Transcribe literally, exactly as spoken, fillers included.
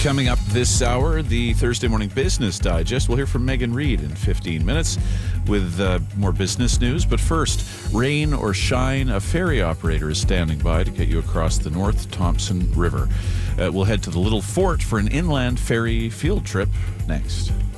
Coming up this hour, the Thursday Morning Business Digest. We'll hear from Megan Reid in fifteen minutes with uh, more business news. But first, rain or shine, a ferry operator is standing by to get you across the North Thompson River. Uh, we'll head to the Little Fort for an inland ferry field trip next.